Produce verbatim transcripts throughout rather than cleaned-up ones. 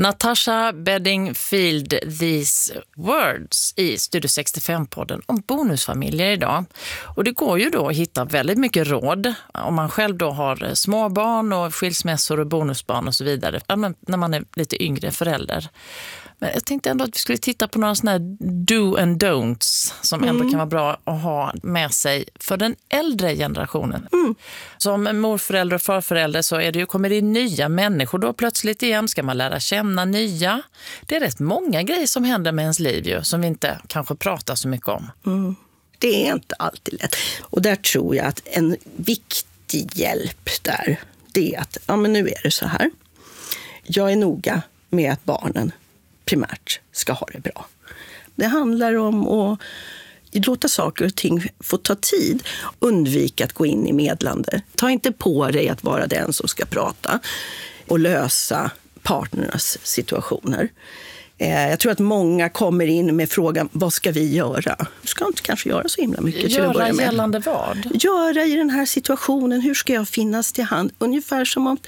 Natasha Bedingfield, These Words i Studio sextiofem-podden om bonusfamiljer idag. Och det går ju då att hitta väldigt mycket råd om man själv då har småbarn och skilsmässor och bonusbarn och så vidare. När man är lite yngre förälder. Men jag tänkte ändå att vi skulle titta på några sådana här do and don'ts som ändå mm. kan vara bra att ha med sig för den äldre generationen. Mm. Som morförälder och farförälder så är det ju, kommer det in nya människor då plötsligt igen. Ska man lära känna nya? Det är rätt många grejer som händer med ens liv ju, som vi inte kanske pratar så mycket om. Mm. Det är inte alltid lätt. Och där tror jag att en viktig hjälp där, det är att ja, men nu är det så här. Jag är noga med att barnen primärt ska ha det bra. Det handlar om att låta saker och ting få ta tid. Undvika att gå in i medlande. Ta inte på dig att vara den som ska prata och lösa partnernas situationer. Jag tror att många kommer in med frågan, vad ska vi göra? Du ska inte kanske göra så himla mycket till att börja med. Göra gällande vad? Göra i den här situationen, hur ska jag finnas till hand? Ungefär som om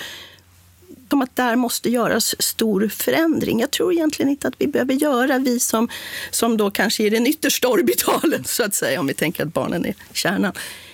Om att där måste göras stor förändring. Jag tror egentligen inte att vi behöver göra, vi som, som då kanske är den yttersta orbitalen, så att säga, om vi tänker att barnen är kärnan.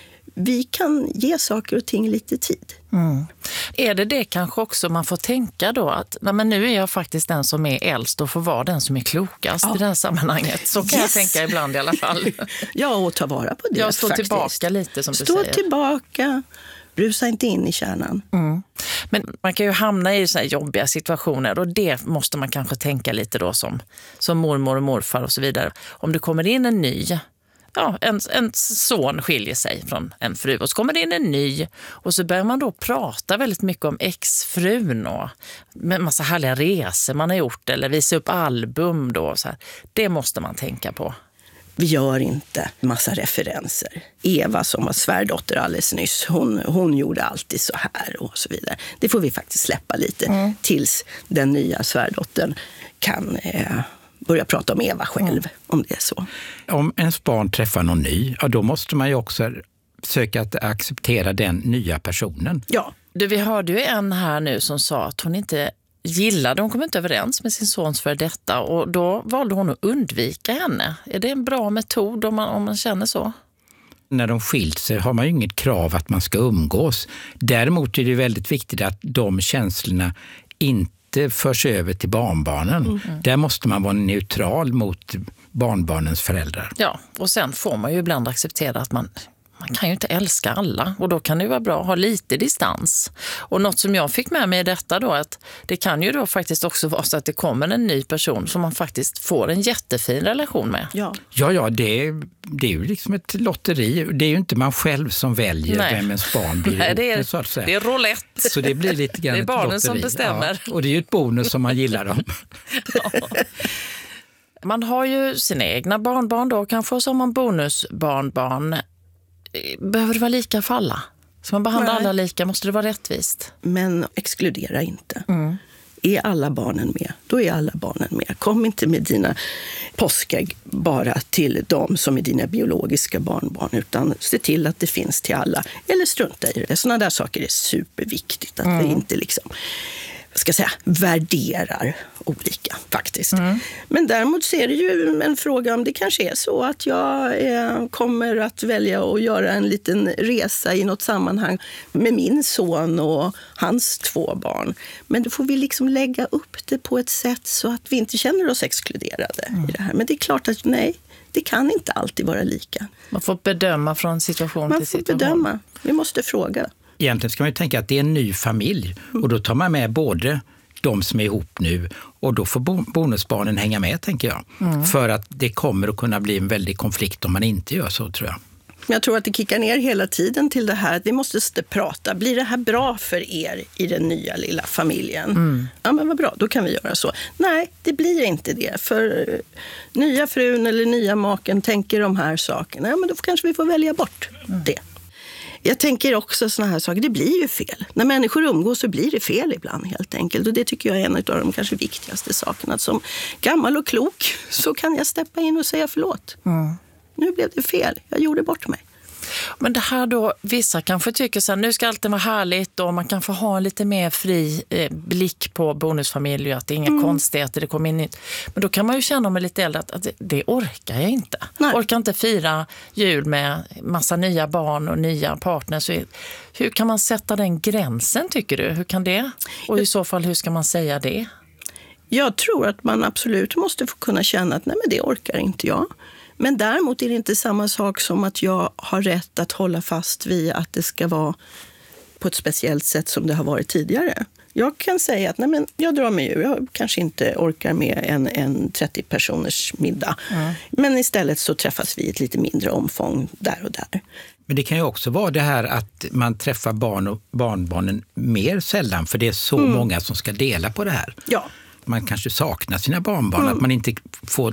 Vi kan ge saker och ting lite tid. Mm. Är det det kanske också man får tänka då att nej, men nu är jag faktiskt den som är äldst och får vara den som är klokast ja. i det här sammanhanget. Så kan yes. jag tänka ibland i alla fall. Ja, och ta vara på det. Jag står faktiskt. tillbaka lite som du Stå säger. Stå tillbaka. Rusa inte in i kärnan. Mm. Men man kan ju hamna i så här jobbiga situationer och det måste man kanske tänka lite då som, som mormor och morfar och så vidare. Om det kommer in en ny, ja, en, en son skiljer sig från en fru och så kommer det in en ny och så börjar man då prata väldigt mycket om exfrun och med massa härliga resor man har gjort eller visa upp album då. Så här. Det måste man tänka på. Vi gör inte massa referenser. Eva som var svärdotter alldeles nyss, hon, hon gjorde alltid så här och så vidare. Det får vi faktiskt släppa lite mm. tills den nya svärdottern kan eh, börja prata om Eva själv, mm. om det är så. Om ens barn träffar någon ny, ja, då måste man ju också försöka att acceptera den nya personen. Ja. Du, vi hörde ju en här nu som sa att hon inte gillade, hon kom inte överens med sin sons för detta och då valde hon att undvika henne. Är det en bra metod om man, om man känner så? När de skilt sig har man ju inget krav att man ska umgås. Däremot är det väldigt viktigt att de känslorna inte förs över till barnbarnen. Mm. Där måste man vara neutral mot barnbarnens föräldrar. Ja, och sen får man ju ibland acceptera att man Man kan ju inte älska alla och då kan det vara bra att ha lite distans. Och något som jag fick med mig i detta då att det kan ju då faktiskt också vara så att det kommer en ny person som man faktiskt får en jättefin relation med. Ja, ja, ja det, är, det är ju liksom ett lotteri. Det är ju inte man själv som väljer Nej. vem ens barn blir. Nej, det är, så att säga. Det är roulette. Så det blir lite grann det är barnen ett lotteri. som bestämmer. Ja, och det är ju ett bonus som man gillar dem. Ja. Man har ju sina egna barnbarn då, kanske som man bonusbarnbarn. Behöver det vara lika för alla? Ska man behandla Nej. alla lika? Måste det vara rättvist? Men exkludera inte. Mm. Är alla barnen med? Då är alla barnen med. Kom inte med dina påskägg bara till de som är dina biologiska barnbarn, utan se till att det finns till alla. Eller strunta i det. Sådana där saker är superviktigt. Att mm. vi inte liksom, vad ska jag säga, värderar olika faktiskt. Mm. Men däremot så är det ju en fråga om det kanske är så att jag eh, kommer att välja att göra en liten resa i något sammanhang med min son och hans två barn. Men då får vi liksom lägga upp det på ett sätt så att vi inte känner oss exkluderade mm. i det här. Men det är klart att nej, det kan inte alltid vara lika. Man får bedöma från situation Man till situation. Man får bedöma. Vi måste fråga. Egentligen ska man ju tänka att det är en ny familj och då tar man med både de som är ihop nu och då får bonusbarnen hänga med, tänker jag. Mm. För att det kommer att kunna bli en väldig konflikt om man inte gör så, tror jag. Jag tror att det kickar ner hela tiden till det här att vi måste prata. Blir det här bra för er i den nya lilla familjen? Mm. Ja, men vad bra, då kan vi göra så. Nej, det blir inte det. För nya frun eller nya maken tänker de här sakerna. Ja, men då kanske vi får välja bort mm. det. Jag tänker också såna här saker, det blir ju fel. När människor umgås så blir det fel ibland helt enkelt. Och det tycker jag är en av de kanske viktigaste sakerna. Att som gammal och klok så kan jag steppa in och säga förlåt. Mm. Nu blev det fel, jag gjorde bort mig. Men det här då, vissa kanske tycker så här, nu ska allt vara härligt och man kan få ha en lite mer fri eh, blick på bonusfamilj och att det är inga mm. konstigheter, det kommer in nytt. Men då kan man ju känna med lite äldre att, att det, det orkar jag inte. Nej. Orkar inte fira jul med massa nya barn och nya partners. Hur kan man sätta den gränsen, tycker du? Hur kan det? Och i så fall, hur ska man säga det? Jag tror att man absolut måste få kunna känna att nej, men det orkar inte jag. Men däremot är det inte samma sak som att jag har rätt att hålla fast vid att det ska vara på ett speciellt sätt som det har varit tidigare. Jag kan säga att nej, men jag drar mig ur. Jag kanske inte orkar med en, en trettio personers middag. Mm. Men istället så träffas vi i ett lite mindre omfång där och där. Men det kan ju också vara det här att man träffar barn och barnbarnen mer sällan, för det är så mm. många som ska dela på det här. Ja. Man kanske saknar sina barnbarn, mm. att man inte får